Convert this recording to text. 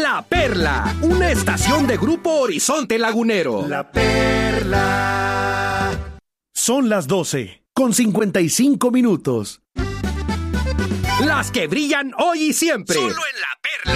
La Perla, una estación de Grupo Horizonte Lagunero. La Perla. Son las 12:55. Las que brillan hoy y siempre. Solo en La